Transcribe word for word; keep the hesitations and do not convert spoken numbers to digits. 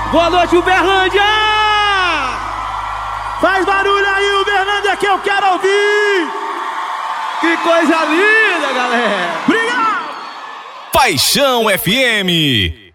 Boa noite, Uberlândia! Faz barulho aí, Uberlândia, que eu quero ouvir! Que coisa linda, galera! Obrigado! Paixão F M.